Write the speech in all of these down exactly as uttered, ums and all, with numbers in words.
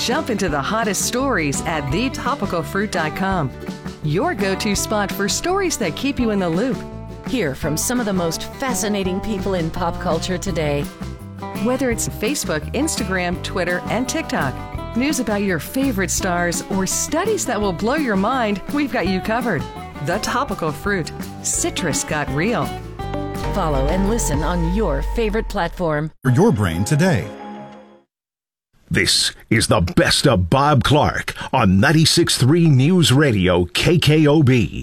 Jump into the hottest stories at the topical fruit dot com. Your go-to spot for stories that keep you in the loop. Hear from some of the most fascinating people in pop culture today. Whether it's Facebook, Instagram, Twitter, and TikTok, news about your favorite stars, or studies that will blow your mind, we've got you covered. The Topical Fruit. Citrus got real. Follow and listen on your favorite platform. For your brain today. This is the best of Bob Clark on ninety-six point three News Radio K K O B.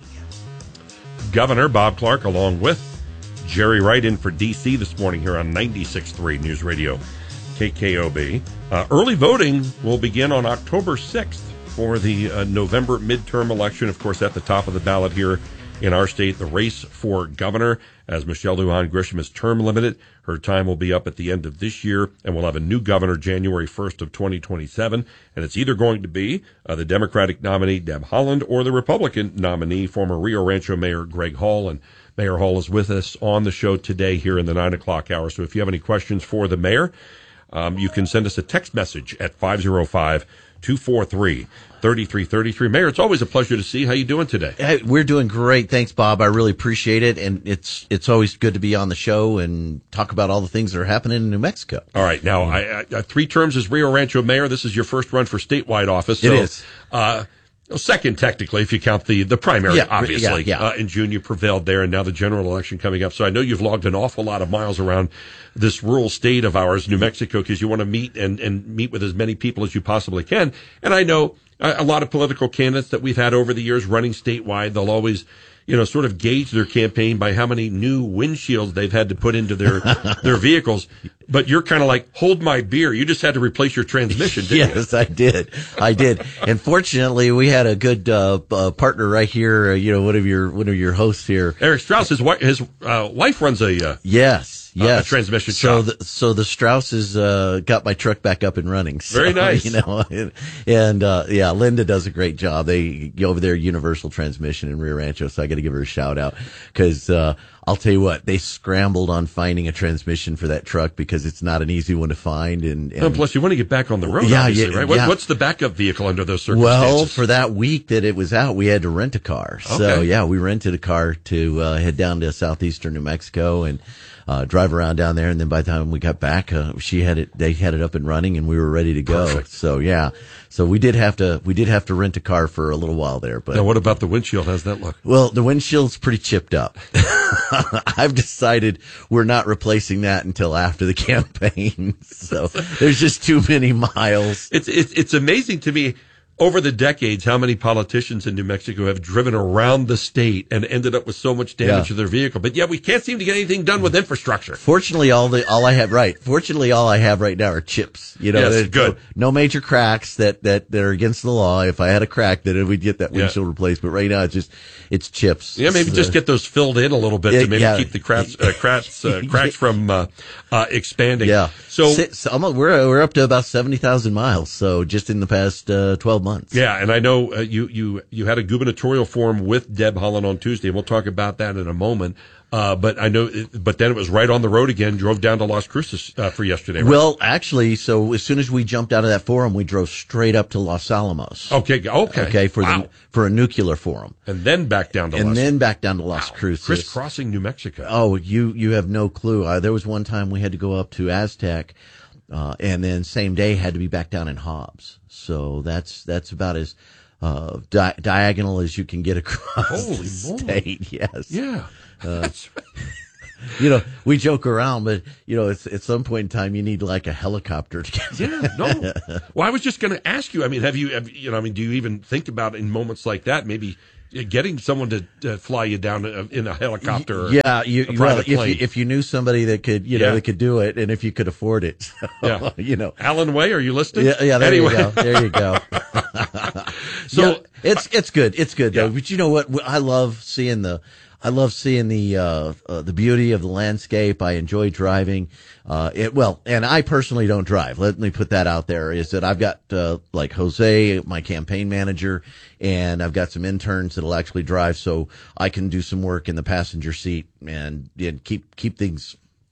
Governor Bob Clark along with Jerry Wright in for D C this morning here on ninety-six point three News Radio K K O B. Uh, early voting will begin on October sixth for the uh, November midterm election. Of course, at the top of the ballot here in our state, the race for governor, as Michelle Lujan Grisham is term limited. Her time will be up at the end of this year, and we'll have a new governor January first of twenty twenty-seven. And it's either going to be uh, the Democratic nominee, Deb Haaland, or the Republican nominee, former Rio Rancho Mayor Greg Hall. And Mayor Hall is with us on the show today here in the nine o'clock hour. So if you have any questions for the mayor, um, you can send us a text message at five oh five, two four three, three three three three. Mayor, it's always a pleasure to see. How you doing today? Hey, we're doing great. Thanks, Bob. I really appreciate it. And it's it's always good to be on the show and talk about all the things that are happening in New Mexico. All right. Now, I, I, three terms as Rio Rancho Mayor. This is your first run for statewide office. So, it is. Uh, second, technically, if you count the, the primary, yeah, obviously. Yeah, yeah. Uh, in June, you prevailed there, and now the general election coming up. So I know you've logged an awful lot of miles around this rural state of ours, New Mexico, because you want to meet and, and meet with as many people as you possibly can. And I know a lot of political candidates that we've had over the years running statewide, they'll always, you know, sort of gauge their campaign by how many new windshields they've had to put into their their vehicles. But you're kind of like, hold my beer. You just had to replace your transmission, didn't you? Yes, I did. I did. And fortunately, we had a good uh, uh, partner right here. Uh, you know, one of your one of your hosts here, Eric Strauss. His wife, his uh, wife runs a uh, yes. Yes. Uh, a transmission so shop. The, so the Strausses uh, got my truck back up and running. So, Very nice. You know, and, and uh, yeah, Linda does a great job. They go over there, Universal Transmission in Rio Rancho, so I got to give her a shout out because uh, I'll tell you what, they scrambled on finding a transmission for that truck because it's not an easy one to find. And, and oh, plus, you want to get back on the road, yeah, obviously, yeah, right? What, yeah. What's the backup vehicle under those circumstances? Well, for that week that it was out, we had to rent a car. So okay. yeah, we rented a car to uh, head down to southeastern New Mexico and Uh, drive around down there, and then by the time we got back, uh, she had it. They had it up and running, and we were ready to go. Perfect. So yeah, so we did have to. We did have to rent a car for a little while there. But now, what about the windshield? How's that look? Well, the windshield's pretty chipped up. I've decided we're not replacing that until after the campaign. So there's just too many miles. It's it's it's amazing to me. Over the decades, how many politicians in New Mexico have driven around the state and ended up with so much damage Yeah. to their vehicle, but yet we can't seem to get anything done with infrastructure. Fortunately, all the all I have right. Fortunately, all I have right now are chips. You know, Yes, there's good. No, no major cracks that, that that are against the law. If I had a crack, then we'd get that Yeah. windshield replaced. But right now, it's just it's chips. Yeah, maybe It's, just uh, get those filled in a little bit Yeah, to maybe yeah. keep the cracks uh, cracks uh, cracks from uh, uh, expanding. Yeah. So Si- so I'm, we're we're up to about seventy thousand miles. So just in the past uh, twelve months. yeah, and I know uh, you you you had a gubernatorial forum with Deb Haaland on Tuesday, and we'll talk about that in a moment. Uh, but I know, but then it was right on the road again. Drove down to Las Cruces uh, for yesterday. Right? Well, actually, so as soon as we jumped out of that forum, we drove straight up to Los Alamos. okay, okay, Okay, for wow. the for a nuclear forum, and then back down to and Las then back down to Las Wow. Cruces. crisscrossing New Mexico. Oh, you you have no clue. Uh, there was one time we had to go up to Aztec, uh, and then same day had to be back down in Hobbs. So that's that's about as uh, di- diagonal as you can get across Holy the moly. state. Yes. Yeah. That's- You know, we joke around, but you know, it's, at some point in time, you need like a helicopter to get. Yeah, no. Well, I was just going to ask you. I mean, have you, have, you know, I mean, do you even think about in moments like that, maybe getting someone to, to fly you down in a helicopter? Or Yeah, you, a well, private if you, plane? if you knew somebody that could, you know, Yeah. that could do it, and if you could afford it, so, Yeah. you know. Alan Way, are you listening? Yeah, yeah. There anyway. you go. There you go. So Yeah, it's it's good. It's good though. Yeah. But you know what? I love seeing the. I love seeing the uh, uh, the beauty of the landscape. I enjoy driving. Uh, it well, and I personally don't drive. Let me put that out there. Is that I've got uh, like Jose, my campaign manager, and I've got some interns that'll actually drive, so I can do some work in the passenger seat and, and keep keep things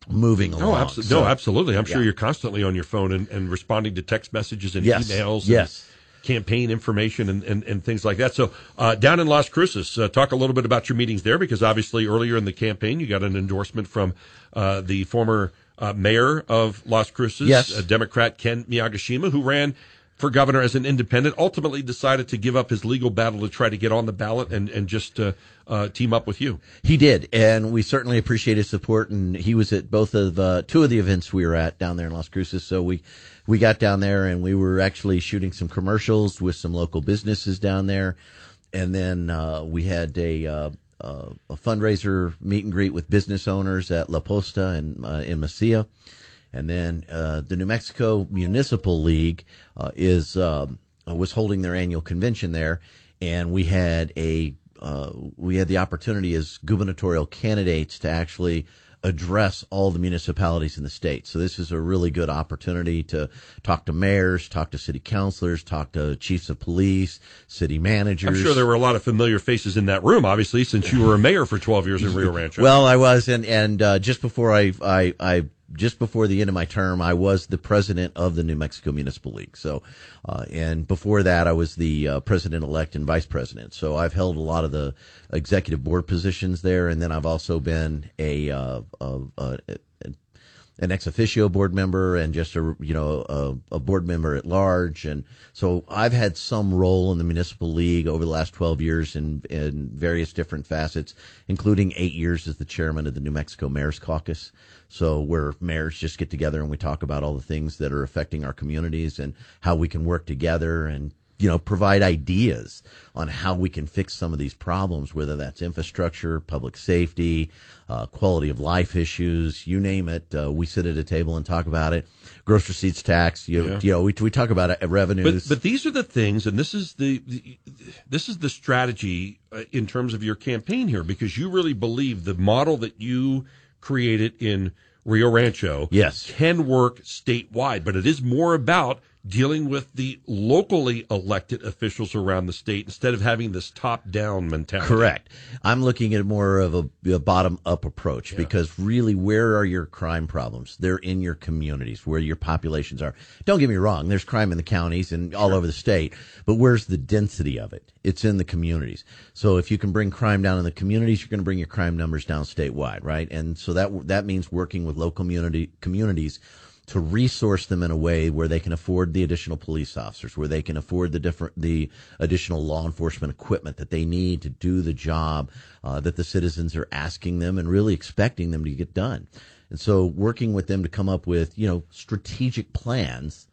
moving along. Oh, absolutely. So, no, absolutely. I'm sure yeah. you're constantly on your phone and, and responding to text messages and yes. emails. And yes. campaign information and, and, and things like that. So uh, down in Las Cruces, uh, talk a little bit about your meetings there, because obviously earlier in the campaign you got an endorsement from uh, the former uh, mayor of Las Cruces, yes. uh, Democrat Ken Miyagishima, who ran for governor as an independent, ultimately decided to give up his legal battle to try to get on the ballot and, and just uh, uh, team up with you. He did, and we certainly appreciate his support, and he was at both of uh, two of the events we were at down there in Las Cruces, so we we got down there and we were actually shooting some commercials with some local businesses down there, and then uh, we had a uh, uh, a fundraiser meet and greet with business owners at La Posta and uh, in Mesilla. And then uh, the New Mexico Municipal League uh, is um, was holding their annual convention there, and we had a uh, we had the opportunity as gubernatorial candidates to actually address all the municipalities in the state. So this is a really good opportunity to talk to mayors, talk to city councilors, talk to chiefs of police, city managers. I'm sure there were a lot of familiar faces in that room, obviously, since you were a mayor for twelve years in Rio Rancho. Well, I was, and and uh, just before I I. I Just before the end of my term, I was the president of the New Mexico Municipal League. So, uh, and before that, I was the uh, president-elect and vice president. So I've held a lot of the executive board positions there, and then I've also been a, uh, a, a, a an ex officio board member and just a you know a, a board member at large. And so I've had some role in the municipal league over the last twelve years in in various different facets, including eight years as the chairman of the New Mexico Mayor's Caucus. So where mayors just get together and we talk about all the things that are affecting our communities and how we can work together and, you know, provide ideas on how we can fix some of these problems, whether that's infrastructure, public safety, uh, quality of life issues, you name it. Uh, we sit at a table and talk about it. Gross receipts tax, you, Yeah. you know, we we talk about it, revenues. But, but these are the things, and this is the, the this is the strategy uh, in terms of your campaign here, because you really believe the model that you created in Rio Rancho yes. can work statewide, but it is more about dealing with the locally elected officials around the state instead of having this top-down mentality. Correct. I'm looking at more of a, a bottom-up approach Yeah. because really, where are your crime problems? They're in your communities, where your populations are. Don't get me wrong, there's crime in the counties and all over the state, but where's the density of it? It's in the communities. So if you can bring crime down in the communities, you're going to bring your crime numbers down statewide, right? And so that that means working with local community communities to resource them in a way where they can afford the additional police officers, where they can afford the different, the additional law enforcement equipment that they need to do the job uh, that the citizens are asking them and really expecting them to get done. And so working with them to come up with, you know, strategic plans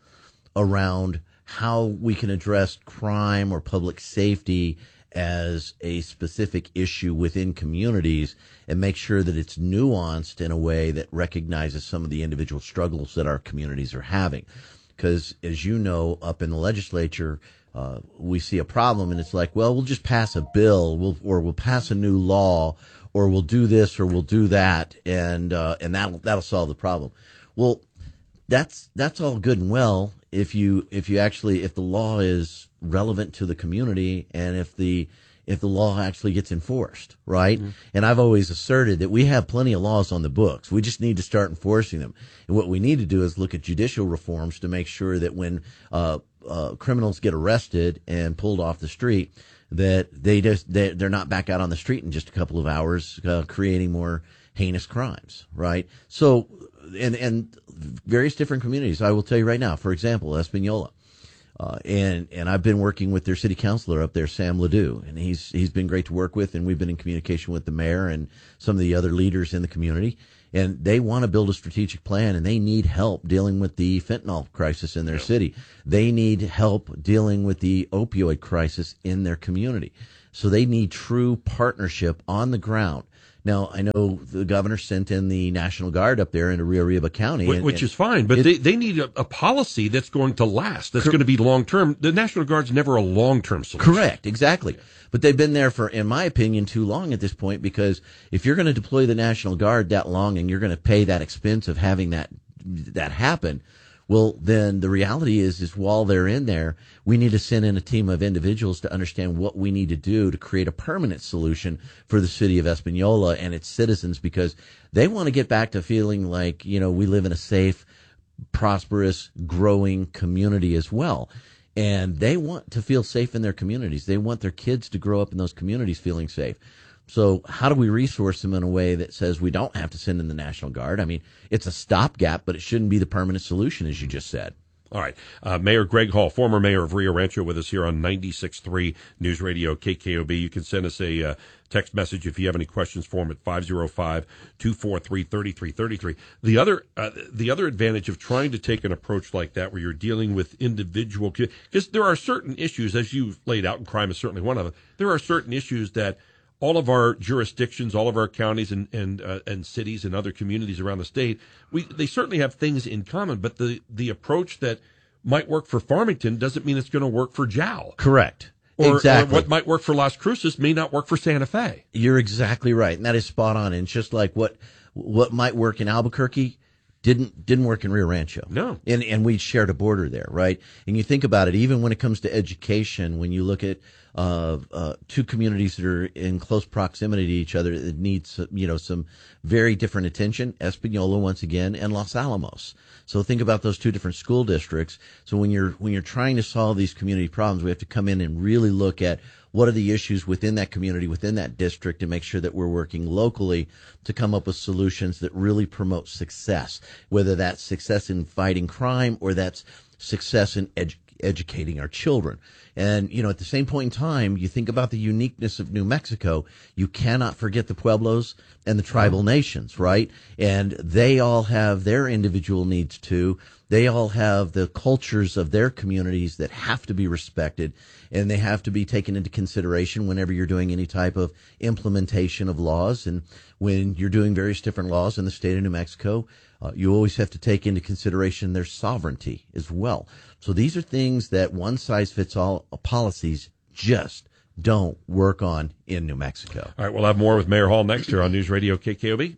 around how we can address crime or public safety as a specific issue within communities and make sure that it's nuanced in a way that recognizes some of the individual struggles that our communities are having. Because, as you know, up in the legislature, uh, we see a problem and it's like, well, we'll just pass a bill, we'll, or we'll pass a new law, or we'll do this or we'll do that, and uh, and that'll that'll solve the problem. Well, that's that's all good and well if you if you actually if the law is relevant to the community and if the if the law actually gets enforced, right? Mm-hmm. And I've always asserted that we have plenty of laws on the books. We just need to start enforcing them. And what we need to do is look at judicial reforms to make sure that when uh, uh, criminals get arrested and pulled off the street, that they just they, they're not back out on the street in just a couple of hours, uh, creating more heinous crimes, right? So, and and various different communities. I will tell you right now. For example, Espanola. Uh, and, and I've been working with their city councilor up there, Sam Ledoux, and he's, he's been great to work with, and we've been in communication with the mayor and some of the other leaders in the community, and they want to build a strategic plan, and they need help dealing with the fentanyl crisis in their yeah. city. They need help dealing with the opioid crisis in their community. So they need true partnership on the ground. Now, I know the governor sent in the National Guard up there into Rio Arriba County. Which, and, which is fine, but it, they, they need a, a policy that's going to last, that's cor- going to be long-term. The National Guard's never a long-term solution. Correct, exactly. But they've been there for, in my opinion, too long at this point, because if you're going to deploy the National Guard that long and you're going to pay that expense of having that that happen, Well, then the reality is, is while they're in there, we need to send in a team of individuals to understand what we need to do to create a permanent solution for the city of Espanola and its citizens, because they want to get back to feeling like, you know, we live in a safe, prosperous, growing community as well. And they want to feel safe in their communities. They want their kids to grow up in those communities feeling safe. So how do we resource them in a way that says we don't have to send in the National Guard? I mean, it's a stopgap, but it shouldn't be the permanent solution, as you just said. All right. Uh, Mayor Greg Hall, former mayor of Rio Rancho, with us here on ninety-six point three News Radio K K O B. You can send us a uh, text message if you have any questions for him at five oh five, two four three, three three three three. The other, uh, the other advantage of trying to take an approach like that, where you're dealing with individual, because there are certain issues, as you've laid out, and crime is certainly one of them, there are certain issues that all of our jurisdictions, all of our counties and and uh, and cities and other communities around the state, we they certainly have things in common. But the the approach that might work for Farmington doesn't mean it's going to work for Jowl. Correct. Or, exactly. or what might work for Las Cruces may not work for Santa Fe. You're exactly right, and that is spot on. And just like what what might work in Albuquerque didn't didn't work in Rio Rancho. No. And and we shared a border there, right? And you think about it, even when it comes to education, when you look at uh, uh, two communities that are in close proximity to each other that need, you know, some very different attention, Espanola once again and Los Alamos. So think about those two different school districts. So when you're when you're trying to solve these community problems, we have to come in and really look at what are the issues within that community, within that district, and make sure that we're working locally to come up with solutions that really promote success, whether that's success in fighting crime or that's success in edu- educating our children. And, you know, at the same point in time, you think about the uniqueness of New Mexico, you cannot forget the Pueblos and the tribal nations, right? And they all have their individual needs too. They all have the cultures of their communities that have to be respected, and they have to be taken into consideration whenever you're doing any type of implementation of laws. And when you're doing various different laws in the state of New Mexico, uh, you always have to take into consideration their sovereignty as well. So these are things that one-size-fits-all policies just don't work on in New Mexico. All right, we'll have more with Mayor Hall next year on News Radio K K O B.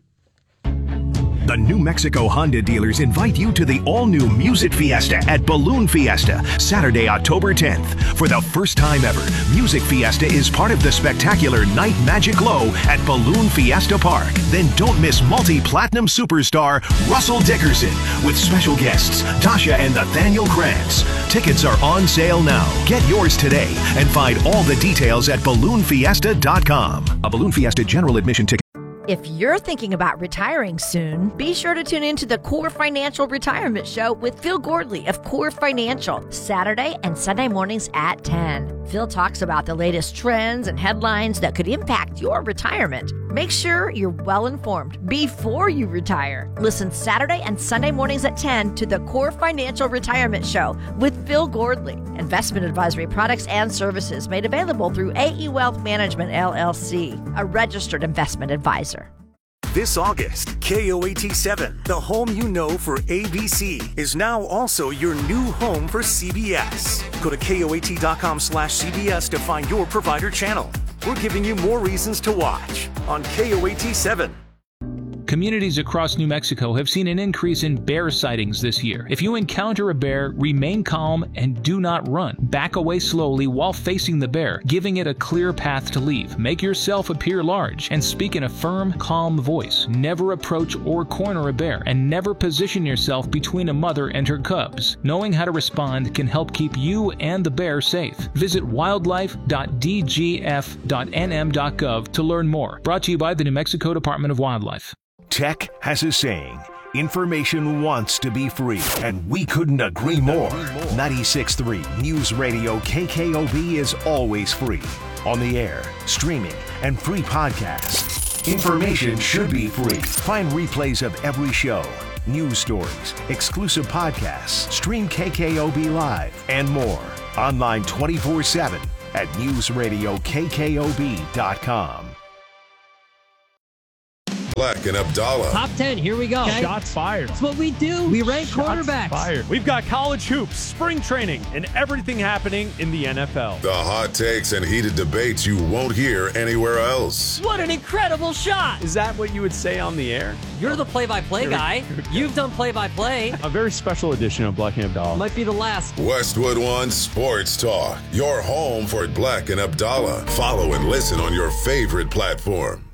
The New Mexico Honda dealers invite you to the all-new Music Fiesta at Balloon Fiesta, Saturday, October tenth. For the first time ever, Music Fiesta is part of the spectacular Night Magic Glow at Balloon Fiesta Park. Then don't miss multi-platinum superstar Russell Dickerson with special guests Tasha and Nathaniel Krantz. Tickets are on sale now. Get yours today and find all the details at balloon fiesta dot com. A Balloon Fiesta general admission ticket. If you're thinking about retiring soon, be sure to tune in to the Core Financial Retirement Show with Phil Gordley of Core Financial, Saturday and Sunday mornings at ten. Phil talks about the latest trends and headlines that could impact your retirement. Make sure you're well informed before you retire. Listen Saturday and Sunday mornings at ten to the Core Financial Retirement Show with Phil Gordley. Investment advisory products and services made available through A E Wealth Management, L L C, a registered investment advisor. This August, K O A T seven, the home you know for A B C, is now also your new home for C B S. Go to K O A T dot com slash C B S to find your provider channel. We're giving you more reasons to watch on K O A T seven. Communities across New Mexico have seen an increase in bear sightings this year. If you encounter a bear, remain calm and do not run. Back away slowly while facing the bear, giving it a clear path to leave. Make yourself appear large and speak in a firm, calm voice. Never approach or corner a bear, and never position yourself between a mother and her cubs. Knowing how to respond can help keep you and the bear safe. Visit wildlife dot d g f dot n m dot gov to learn more. Brought to you by the New Mexico Department of Wildlife. Tech has a saying, information wants to be free, and we couldn't agree more. ninety-six point three News Radio K K O B is always free. On the air, streaming, and free podcasts. Information should be free. Find replays of every show, news stories, exclusive podcasts, stream K K O B Live, and more. Online twenty-four seven at news radio K K O B dot com. Black and Abdallah. Top ten, here we go. Okay. Shots fired. That's what we do. We rank Shots quarterbacks. Fired. We've got college hoops, spring training, and everything happening in the N F L. The hot takes and heated debates you won't hear anywhere else. What an incredible shot. Is that what you would say on the air? You're the play-by-play guy. You've done play-by-play. A very special edition of Black and Abdallah. Might be the last. Westwood One Sports Talk. Your home for Black and Abdallah. Follow and listen on your favorite platform.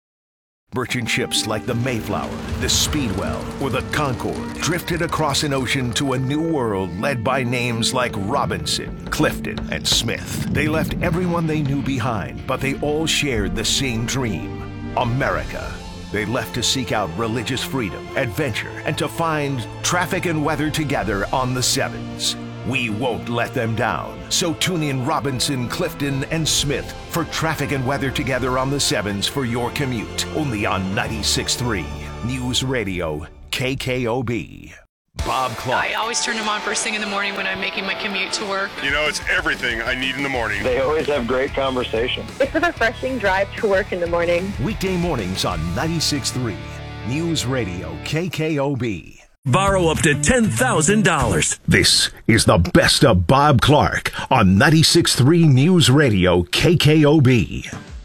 Merchant ships like the Mayflower, the Speedwell, or the Concorde drifted across an ocean to a new world led by names like Robinson, Clifton, and Smith. They left everyone they knew behind, but they all shared the same dream, America. They left to seek out religious freedom, adventure, and to find traffic and weather together on the Sevens. We won't let them down. So tune in Robinson, Clifton, and Smith for traffic and weather together on the Sevens for your commute. Only on ninety-six point three News Radio, K K O B. Bob Clark. I always turn them on first thing in the morning when I'm making my commute to work. You know, it's everything I need in the morning. They always have great conversation. It's a refreshing drive to work in the morning. Weekday mornings on ninety-six point three News Radio, K K O B. Borrow up to ten thousand dollars. This is the best of Bob Clark on ninety-six point three News Radio, K K O B.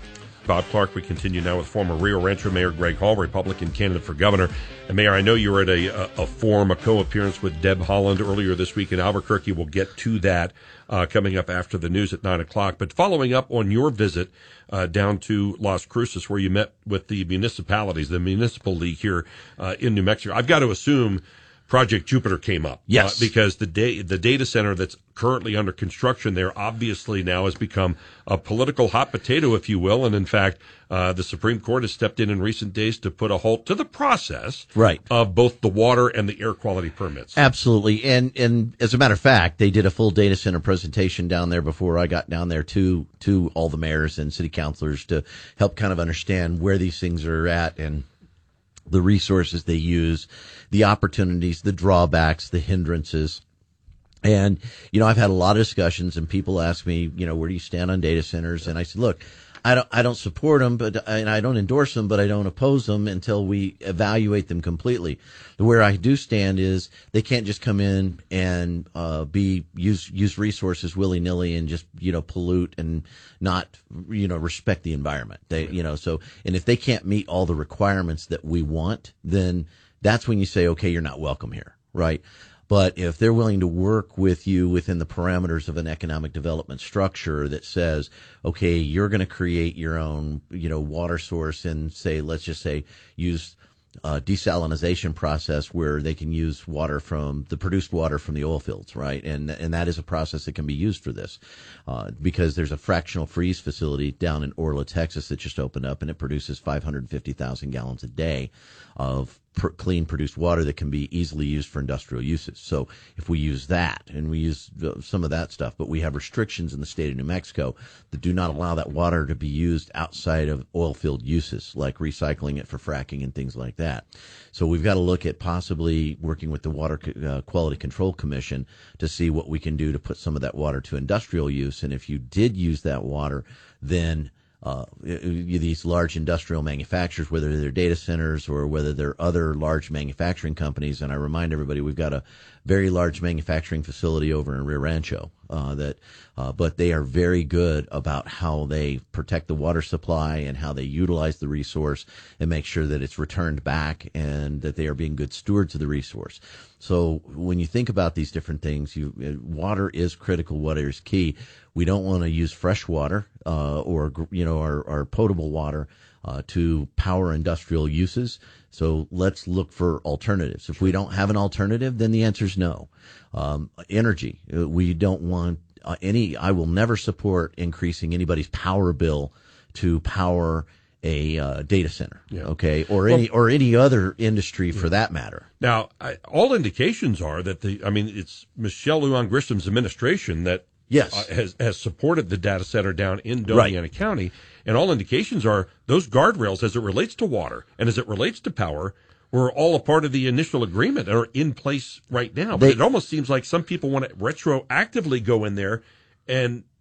Bob Clark, we continue now with former Rio Rancho Mayor Greg Hall, Republican candidate for governor. And Mayor, I know you were at a, a, a forum, a co-appearance with Deb Haaland earlier this week in Albuquerque. We'll get to that uh, coming up after the news at nine o'clock. But following up on your visit uh, down to Las Cruces, where you met with the municipalities, the municipal league here uh, in New Mexico, I've got to assume Project Jupiter came up. Yes. Uh, because the da- the data center that's currently under construction there obviously now has become a political hot potato, if you will. And in fact, uh, the Supreme Court has stepped in in recent days to put a halt to the process right. of both the water and the air quality permits. Absolutely. And, and as a matter of fact, they did a full data center presentation down there before I got down there to, to all the mayors and city councilors to help kind of understand where these things are at and the resources they use, the opportunities, the drawbacks, the hindrances. And, you know, I've had a lot of discussions and people ask me, you know, where do you stand on data centers? And I said, look, I don't, I don't support them, but, and I don't endorse them, but I don't oppose them until we evaluate them completely. Where I do stand is they can't just come in and, uh, be, use, use resources willy-nilly and just, you know, pollute and not, you know, respect the environment. They, you know, so, and if they can't meet all the requirements that we want, then that's when you say, okay, you're not welcome here, right? But if they're willing to work with you within the parameters of an economic development structure that says, okay, you're going to create your own, you know, water source and say, let's just say use uh, desalinization process where they can use water from the produced water from the oil fields, right? And and that is a process that can be used for this, uh, because there's a fractional freeze facility down in Orla, Texas that just opened up, and it produces five hundred fifty thousand gallons a day of pr- clean produced water that can be easily used for industrial uses. So if we use that and we use some of that stuff, but we have restrictions in the state of New Mexico that do not allow that water to be used outside of oil field uses, like recycling it for fracking and things like that. So we've got to look at possibly working with the Water uh, Quality Control Commission to see what we can do to put some of that water to industrial use. And if you did use that water, then Uh, these large industrial manufacturers, whether they're data centers or whether they're other large manufacturing companies. And I remind everybody, we've got a very large manufacturing facility over in Rio Rancho, uh, that, uh, but they are very good about how they protect the water supply and how they utilize the resource and make sure that it's returned back and that they are being good stewards of the resource. So when you think about these different things, you, water is critical. Water is key. We don't want to use fresh water, uh, or, you know, our, our potable water, uh, to power industrial uses. So let's look for alternatives. If we don't have an alternative, then the answer is no. Um, energy. We don't want uh, any, I will never support increasing anybody's power bill to power a uh, data center, yeah. okay, or well, any or any other industry for yeah. that matter. Now, I, all indications are that the, I mean, it's Michelle Lujan Grisham's administration that yes. uh, has has supported the data center down in Doña right. County, and all indications are those guardrails, as it relates to water and as it relates to power, were all a part of the initial agreement or in place right now. But they, it almost seems like some people want to retroactively go in there and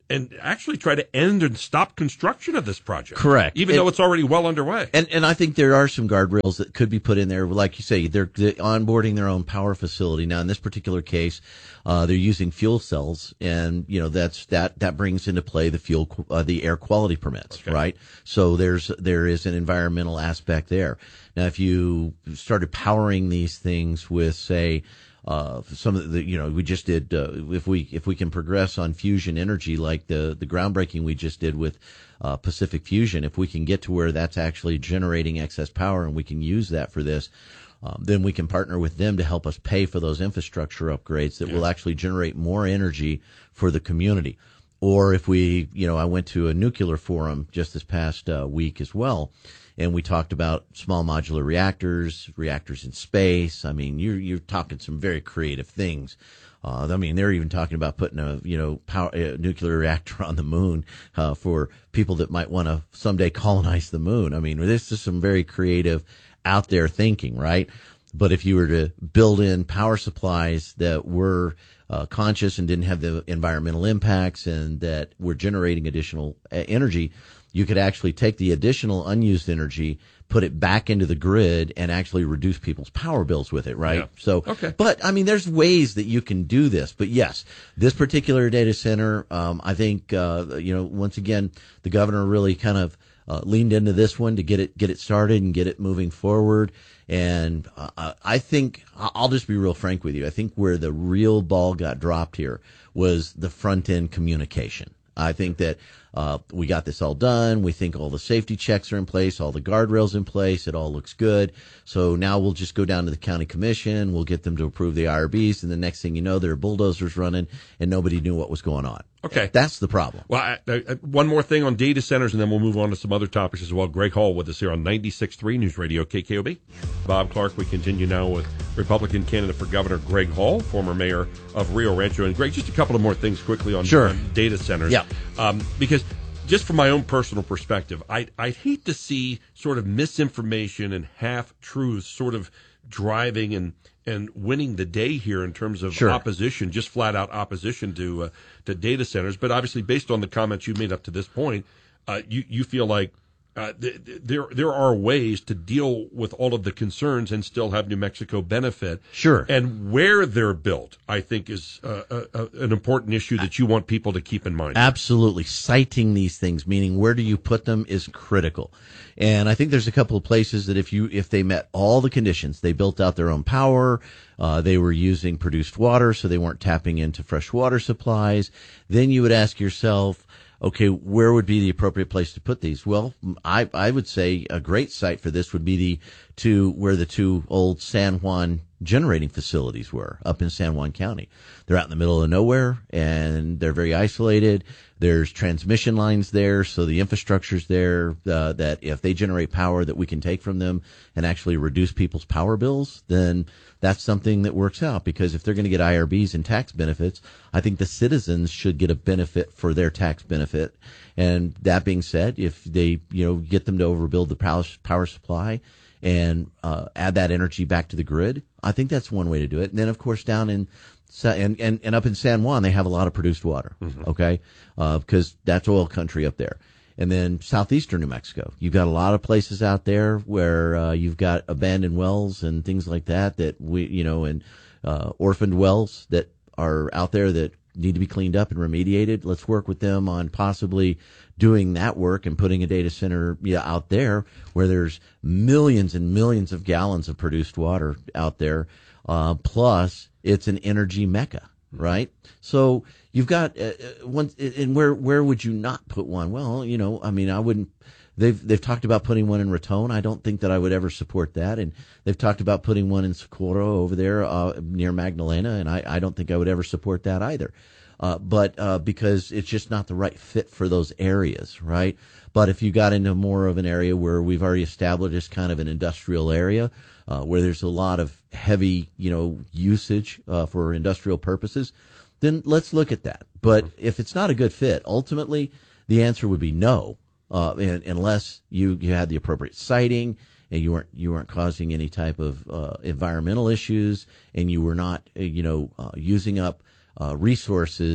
and actually try to end and stop construction of this project. Correct. Even it, though it's already well underway. And and I think there are some guardrails that could be put in there. Like you say, they're, they're onboarding their own power facility. Now, in this particular case, uh, they're using fuel cells, and, you know, that's, that, that brings into play the fuel, uh, the air quality permits, okay. right? So there's, there is an environmental aspect there. Now, if you started powering these things with, say, Uh, some of the, you know, we just did, uh, if we, if we can progress on fusion energy, like the, the groundbreaking we just did with, uh, Pacific Fusion, if we can get to where that's actually generating excess power and we can use that for this, um, then we can partner with them to help us pay for those infrastructure upgrades that yeah. will actually generate more energy for the community. Or if we, you know, I went to a nuclear forum just this past uh, week as well, and we talked about small modular reactors, reactors in space. I mean, you're you're talking some very creative things. Uh, I mean, they're even talking about putting a you know power a nuclear reactor on the moon uh, for people that might want to someday colonize the moon. I mean, this is some very creative, out there thinking, right? But if you were to build in power supplies that were uh, conscious and didn't have the environmental impacts and that were generating additional uh, energy, you could actually take the additional unused energy, put it back into the grid, and actually reduce people's power bills with it, right? Yeah. So, okay. But I mean, there's ways that you can do this. But yes, this particular data center, um, I think, uh, you know, once again, the governor really kind of uh, leaned into this one to get it get it started and get it moving forward. And uh, I think, I'll just be real frank with you, I think where the real ball got dropped here was the front end communication. I think that uh, we got this all done. We think all the safety checks are in place, all the guardrails in place. It all looks good. So now we'll just go down to the county commission. We'll get them to approve the I R Bs. And the next thing you know, there are bulldozers running and nobody knew what was going on. Okay. That's the problem. Well, I, I, one more thing on data centers, and then we'll move on to some other topics as well. Greg Hall with us here on ninety-six point three News Radio K K O B. Bob Clark, we continue now with Republican candidate for governor Greg Hall, former mayor of Rio Rancho. And Greg, just a couple of more things quickly on, sure. on data centers. Yeah. Um, because just from my own personal perspective, I, I'd hate to see sort of misinformation and half-truths sort of driving and and winning the day here in terms of sure. opposition, just flat out opposition to uh, to data centers. But obviously, based on the comments you made up to this point, uh, you you feel like uh, th- th- there there are ways to deal with all of the concerns and still have New Mexico benefit. Sure. And where they're built, I think, is uh, a, a, an important issue that you want people to keep in mind. Absolutely. Citing these things, meaning where do you put them, is critical. And I think there's a couple of places that if you if they met all the conditions, they built out their own power, uh, they were using produced water, so they weren't tapping into fresh water supplies, then you would ask yourself, okay, where would be the appropriate place to put these? Well, I, I would say a great site for this would be the two, where the two old San Juan generating facilities were up in San Juan County. They're out in the middle of nowhere and they're very isolated. There's transmission lines there, so the infrastructure's there, uh, that if they generate power that we can take from them and actually reduce people's power bills, then that's something that works out. Because if they're going to get I R Bs and tax benefits, I think the citizens should get a benefit for their tax benefit. And that being said, if they, you know, get them to overbuild the power, power supply and uh, add that energy back to the grid, I think that's one way to do it. And then, of course, down in and and, and up in San Juan, they have a lot of produced water, mm-hmm. okay, uh, because that's oil country up there. And then southeastern New Mexico, you've got a lot of places out there where uh, you've got abandoned wells and things like that that we, you know, and uh, orphaned wells that are out there that need to be cleaned up and remediated. Let's work with them on possibly doing that work and putting a data center yeah, out there where there's millions and millions of gallons of produced water out there. Uh, plus, it's an energy mecca, right? So you've got uh, one, and where where would you not put one? Well, you know, I mean, I wouldn't. They've they've talked about putting one in Raton. I don't think that I would ever support that. And they've talked about putting one in Socorro over there uh, near Magdalena, and I, I don't think I would ever support that either. Uh, but uh, because it's just not the right fit for those areas, right? But if you got into more of an area where we've already established as kind of an industrial area, uh, where there's a lot of heavy, you know, usage uh, for industrial purposes, then let's look at that. But if it's not a good fit, ultimately the answer would be no, uh, and, unless you, you had the appropriate siting and you weren't you weren't causing any type of uh, environmental issues, and you were not, uh, you know, uh, using up Uh, resources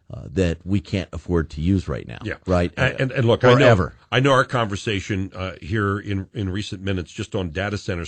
uh, that we can't afford to use right now. Yeah. Right. And, and, and look, Forever. I know, I know our conversation uh, here in, in recent minutes just on data centers